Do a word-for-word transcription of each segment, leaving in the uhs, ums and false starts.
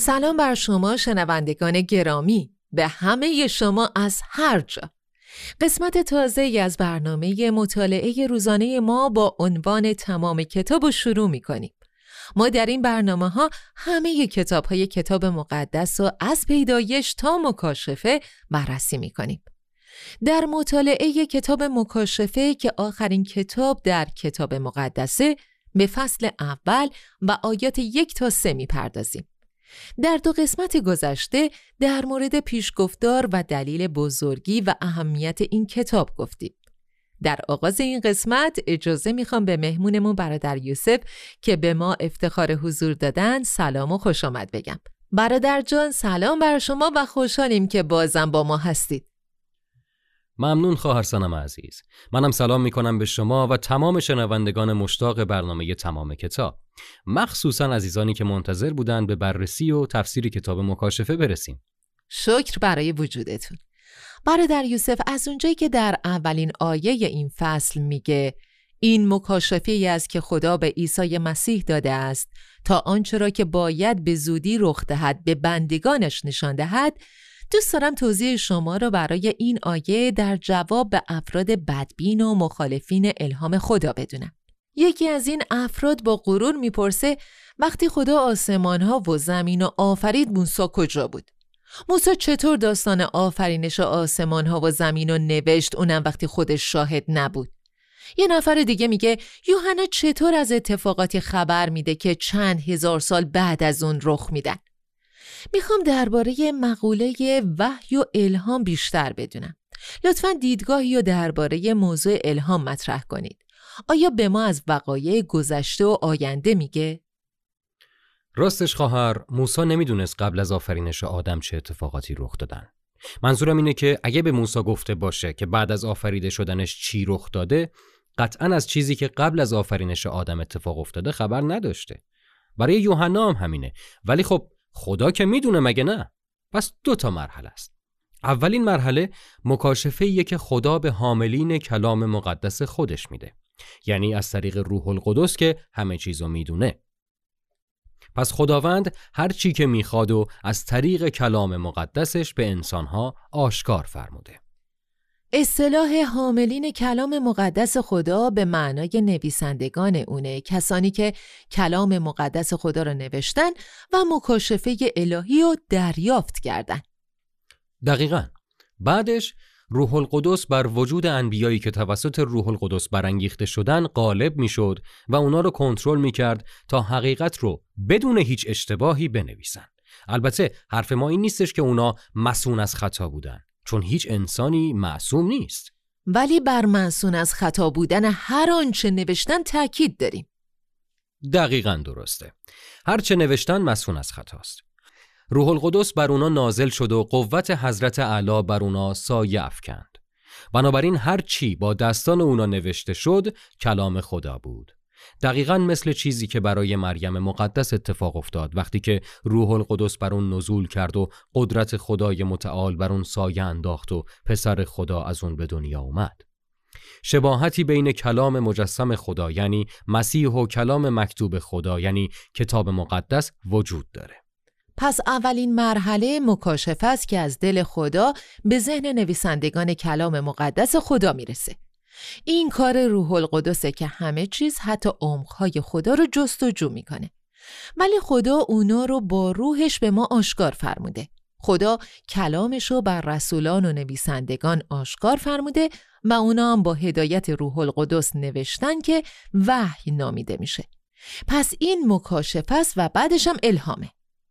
سلام بر شما شنوندگان گرامی، به همه شما از هر جا. قسمت تازه‌ای از برنامه مطالعه روزانه ما با عنوان تمام کتاب رو شروع می‌کنیم. ما در این برنامه ها همه کتاب های کتاب مقدس رو از پیدایش تا مکاشفه بررسی می‌کنیم. در مطالعه کتاب مکاشفه که آخرین کتاب در کتاب مقدسه، به فصل اول و آیات یک تا سه می‌پردازیم. در دو قسمت گذشته در مورد پیشگفتار و دلیل بزرگی و اهمیت این کتاب گفتیم. در آغاز این قسمت اجازه میخوام به مهمونمون برادر یوسف که به ما افتخار حضور دادن سلام و خوش آمد بگم. برادر جان سلام بر شما و خوشحالیم که بازم با ما هستید. ممنون خواهر سنم عزیز. منم سلام میکنم به شما و تمام شنوندگان مشتاق برنامه تمام کتاب، مخصوصا عزیزانی که منتظر بودن به بررسی و تفسیر کتاب مکاشفه برسیم. شکر برای وجودتون. برادر یوسف، از اونجایی که در اولین آیه این فصل میگه این مکاشفه‌ای است که خدا به عیسی مسیح داده است تا آنچه را که باید به زودی رخ دهد به بندگانش نشان دهد، دوست دارم توضیح شما را برای این آیه در جواب به افراد بدبین و مخالفین الهام خدا بدونم. یکی از این افراد با غرور میپرسه وقتی خدا آسمان‌ها و زمین رو آفرید موسی کجا بود؟ موسی چطور داستان آفرینش آسمان‌ها و زمین رو نوشت اونم وقتی خودش شاهد نبود؟ یه نفر دیگه میگه یوحنا چطور از اتفاقاتی خبر میده که چند هزار سال بعد از اون رخ میدن؟ میخوام درباره مقوله وحی و الهام بیشتر بدونم. لطفاً دیدگاهی رو درباره موضوع الهام مطرح کنید. آیا به ما از وقایع گذشته و آینده میگه؟ راستش خواهر، موسی نمیدونست قبل از آفرینش آدم چه اتفاقاتی رخ دادن. منظورم اینه که اگه به موسی گفته باشه که بعد از آفریده شدنش چی رخ داده، قطعاً از چیزی که قبل از آفرینش آدم اتفاق افتاده خبر نداشته. برای یوحنا هم همینه. ولی خب خدا که میدونه مگه نه؟ پس دو تا مرحله است. اولین مرحله مکاشفه‌ایه که خدا به حاملین کلام مقدس خودش میده. یعنی از طریق روح القدس که همه چیزو میدونه. پس خداوند هر چی که میخواد و از طریق کلام مقدسش به انسانها آشکار فرموده. اصطلاح حاملین کلام مقدس خدا به معنای نویسندگان اونه، کسانی که کلام مقدس خدا را نوشتن و مکاشفه الهی رو دریافت کردن. دقیقاً. بعدش روح القدس بر وجود انبیایی که توسط روح القدس برانگیخته شدن غالب میشد و اونا رو کنترل میکرد تا حقیقت رو بدون هیچ اشتباهی بنویسن. البته حرف ما این نیستش که اونا معصوم از خطا بودن، چون هیچ انسانی معصوم نیست. ولی بر معصوم از خطا بودن هر آنچه نوشتن تاکید داریم. دقیقاً درسته. هر چه نوشتن معصوم از خطاست. روح القدس بر اونا نازل شد و قوت حضرت اعلی بر اونا سایه افکند. بنابراین هر چی با دستان اونا نوشته شد کلام خدا بود. دقیقاً مثل چیزی که برای مریم مقدس اتفاق افتاد وقتی که روح القدس بر اون نزول کرد و قدرت خدای متعال بر اون سایه انداخت و پسر خدا از اون به دنیا اومد. شباهتی بین کلام مجسم خدا یعنی مسیح و کلام مکتوب خدا یعنی کتاب مقدس وجود داره. پس اولین مرحله مکاشفه است که از دل خدا به ذهن نویسندگان کلام مقدس خدا میرسه. این کار روح القدسه که همه چیز حتی عمق‌های خدا رو جستجو میکنه. ولی خدا اونا رو با روحش به ما آشکار فرموده. خدا کلامش رو بر رسولان و نویسندگان آشکار فرموده و اونا هم با هدایت روح القدس نوشتن که وحی نامیده میشه. پس این مکاشفه است و بعدش هم الهامه.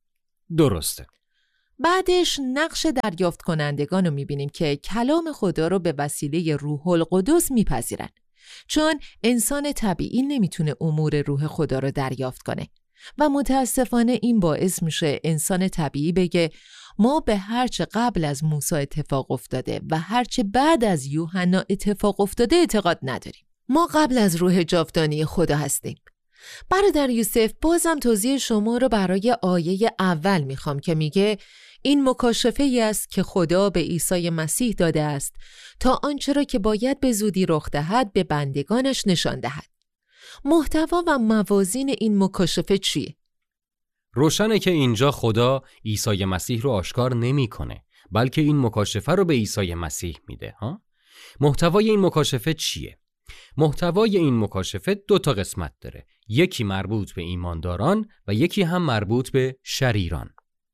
درسته. بعدش نقش دریافت کنندگان رو میبینیم که کلام خدا رو به وسیله روح القدس میپذیرن، چون انسان طبیعی نمیتونه امور روح خدا رو دریافت کنه و متاسفانه این باعث میشه انسان طبیعی بگه ما به هرچه قبل از موسی اتفاق افتاده و هرچه بعد از یوحنا اتفاق افتاده اعتقاد نداریم. ما قبل از روح جاودانی خدا هستیم. برادر یوسف، بازم توضیح شما رو برای آیه اول میخوام که میگه این مکاشفه ای است که خدا به عیسی مسیح داده است تا آنچه را که باید به زودی رخ دهد به بندگانش نشان دهد. محتوا و موازین این مکاشفه چیه؟ روشنه که اینجا خدا عیسی مسیح رو آشکار نمیکنه، بلکه این مکاشفه رو به عیسی مسیح میده. ها؟ محتوای این مکاشفه چیه؟ محتوای این مکاشفه دو تا قسمت داره. یکی مربوط به ایمانداران و یکی هم مربوط به شریران.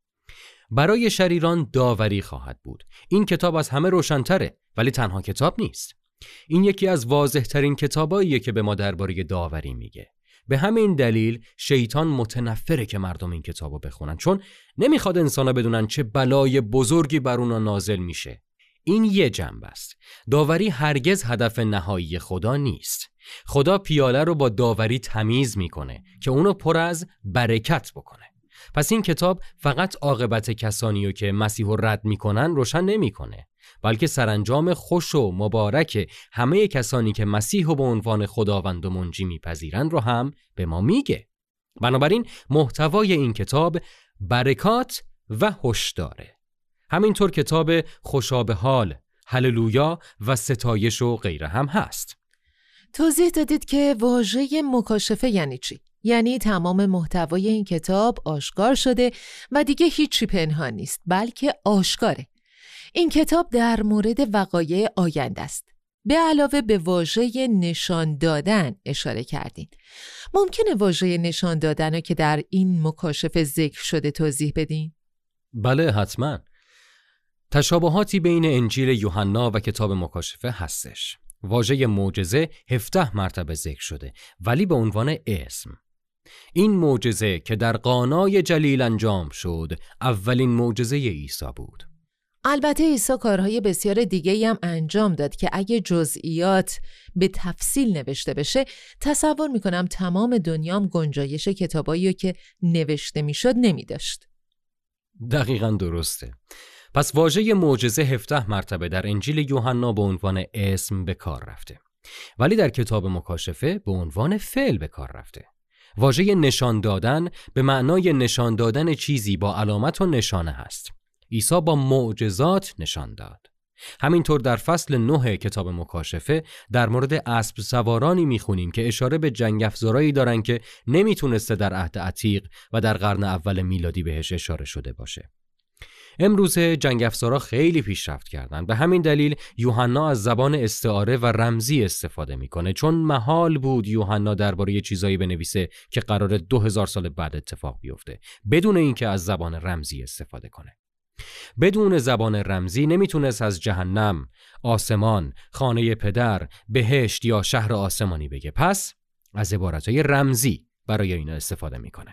برای شریران داوری خواهد بود. این کتاب از همه روشن‌تره، ولی تنها کتاب نیست. این یکی از واضح‌ترین کتاباییه که به ما درباره داوری میگه. به همین دلیل شیطان متنفره که مردم این کتابو بخونن، چون نمیخواد انسانا بدونن چه بلای بزرگی بر اونا نازل میشه. این یه جنبه است. داوری هرگز هدف نهایی خدا نیست. خدا پیاله رو با داوری تمیز میکنه که اونو پر از برکت بکنه. پس این کتاب فقط عاقبت کسانی رو که مسیح رو رد میکنن روشن نمیکنه، بلکه سرانجام خوش و مبارک همه کسانی که مسیح رو به عنوان خداوند و منجی میپذیرن رو هم به ما میگه. بنابراین محتوای این کتاب برکات و هشداره. همینطور کتاب خوشا به حال، هللویا و ستایش و غیره هم هست. توضیح دادید که واژه مکاشفه یعنی چی؟ یعنی تمام محتوای این کتاب آشکار شده و دیگه هیچی پنهان نیست، بلکه آشکاره. این کتاب در مورد وقایع آینده است. به علاوه به واژه نشان دادن اشاره کردین. ممکنه واژه نشان دادن رو که در این مکاشفه ذکر شده توضیح بدین؟ بله حتما. تشابهاتی بین انجیل یوحنا و کتاب مکاشفه هستش. واژه معجزه هفده مرتبه ذکر شده، ولی به عنوان اسم. این معجزه که در قانای جلیل انجام شد، اولین معجزه عیسی بود. البته عیسی کارهای بسیار دیگه‌ای هم انجام داد که اگه جزئیات به تفصیل نوشته بشه، تصور میکنم تمام دنیام گنجایش کتابایی که نوشته میشد نمیداشت. دقیقاً درسته. پس واژه معجزه هفده مرتبه در انجیل یوحنا به عنوان اسم به کار رفته، ولی در کتاب مکاشفه به عنوان فعل به کار رفته. واژه نشان دادن به معنای نشان دادن چیزی با علامت و نشانه هست. عیسی با معجزات نشان داد. همینطور در فصل نه کتاب مکاشفه در مورد اسب سوارانی میخونیم که اشاره به جنگ افزارایی دارن که نمیتونسته در عهد عتیق و در قرن اول میلادی بهش اشاره شده باشه. امروزه جنگ افزارا خیلی پیشرفت کردن. به همین دلیل یوحنا از زبان استعاره و رمزی استفاده میکنه، چون محال بود یوحنا درباره چیزایی بنویسه که قراره دو هزار سال بعد اتفاق بیفته بدون اینکه از زبان رمزی استفاده کنه. بدون زبان رمزی نمیتونست از جهنم، آسمان، خانه پدر، بهشت یا شهر آسمانی بگه. پس از عبارتهای رمزی برای اینا استفاده میکنه.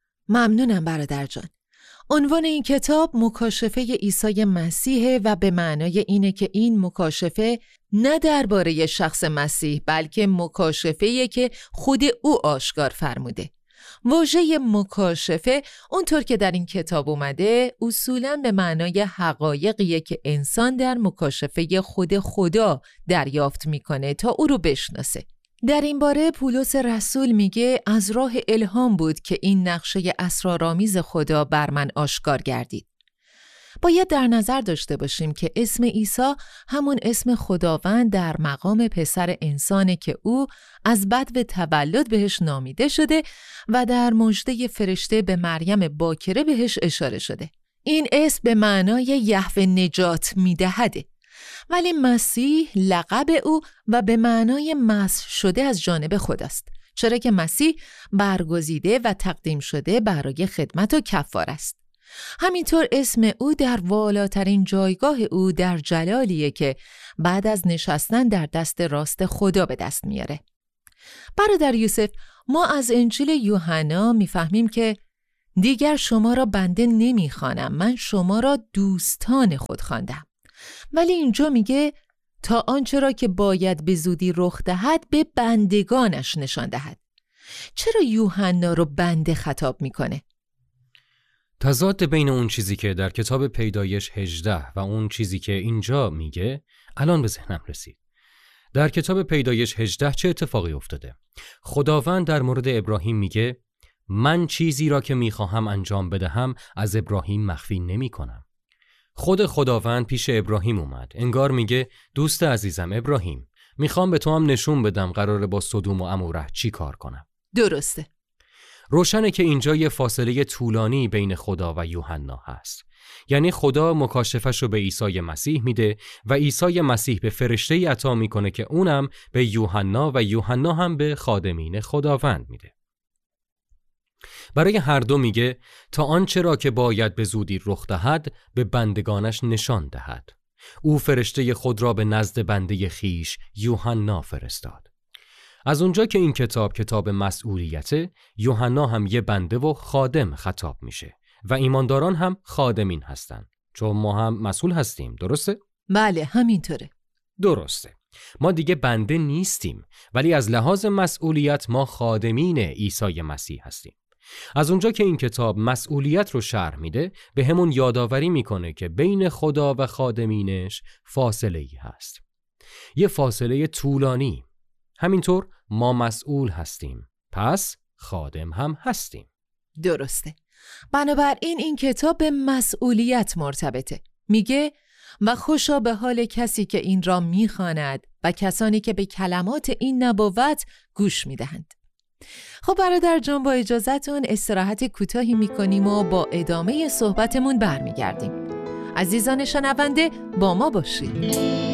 ممنونم برادر جان. عنوان این کتاب مکاشفه عیسی مسیح و به معنای اینه که این مکاشفه نه درباره شخص مسیح، بلکه مکاشفه‌ایه که خود او آشکار فرموده. واژه مکاشفه اونطور که در این کتاب اومده اصولاً به معنای حقایقیه که انسان در مکاشفه خود خدا دریافت میکنه تا او رو بشناسه. در این باره پولس رسول میگه از راه الهام بود که این نقشه اسرارآمیز خدا بر من آشکار گردید. باید در نظر داشته باشیم که اسم عیسی همون اسم خداوند در مقام پسر انسانه که او از بدو تولد بهش نامیده شده و در مژده فرشته به مریم باکره بهش اشاره شده. این اسم به معنای یهوه نجات میدهده، ولی مسیح لقب او و به معنای مسح شده از جانب خداست، چرا که مسیح برگزیده و تقدیم شده برای خدمت و کفاره است. همینطور اسم او در والاترین جایگاه او در جلالیه که بعد از نشستن در دست راست خدا به دست میاره. برادر یوسف، ما از انجیل یوحنا میفهمیم که دیگر شما را بنده نمیخوانم، من شما را دوستان خود خواندم. ولی اینجا میگه تا آنچه را که باید به زودی رخ دهد به بندگانش نشان دهد. چرا یوحنا رو بنده خطاب میکنه؟ تضاد بین اون چیزی که در کتاب پیدایش هجده و اون چیزی که اینجا میگه الان به ذهنم رسید. در کتاب پیدایش هجده چه اتفاقی افتاده؟ خداوند در مورد ابراهیم میگه من چیزی را که میخواهم انجام بدهم از ابراهیم مخفی نمی کنم. خود خداوند پیش ابراهیم اومد. انگار میگه دوست عزیزم ابراهیم، میخوام به تو هم نشون بدم قراره با سدوم و عموره چی کار کنم. درسته. روشنه که اینجا یه فاصله طولانی بین خدا و یوحنا هست. یعنی خدا مکاشفش رو به عیسی مسیح میده و عیسی مسیح به فرشته‌ای عطا میکنه که اونم به یوحنا و یوحنا هم به خادمین خداوند میده. برای هر دو میگه تا آنچه را که باید به زودی رخ دهد به بندگانش نشان دهد. او فرشته خود را به نزد بنده خیش یوحنا فرستاد. از اونجا که این کتاب کتاب مسئولیته، یوحنا هم یه بنده و خادم خطاب میشه و ایمانداران هم خادمین هستن، چون ما هم مسئول هستیم. درسته؟ بله همینطوره. درسته. ما دیگه بنده نیستیم، ولی از لحاظ مسئولیت ما خادمین عیسی مسیح هستیم. از اونجا که این کتاب مسئولیت رو شرح میده، به همون یادآوری میکنه که بین خدا و خادمینش فاصله‌ای هست. یه فاصله طولانی. همینطور ما مسئول هستیم، پس خادم هم هستیم. درسته. بنابراین این کتاب به مسئولیت مرتبطه. میگه و خوشا به حال کسی که این را میخواند و کسانی که به کلمات این نبوت گوش میدهند. خب برادر جان، با اجازتون استراحت کوتاهی میکنیم و با ادامه صحبتمون برمیگردیم. عزیزان شنونده با ما باشید.